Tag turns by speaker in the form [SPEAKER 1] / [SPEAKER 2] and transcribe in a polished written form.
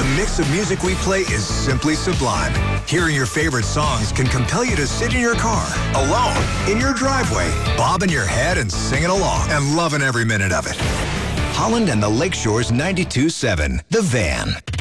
[SPEAKER 1] The mix of music we play is simply sublime. Hearing your favorite songs can compel you to sit in your car, alone, in your driveway, bobbing your head and singing along, and loving every minute of it. Holland and the Lakeshore's 92.7, The Van.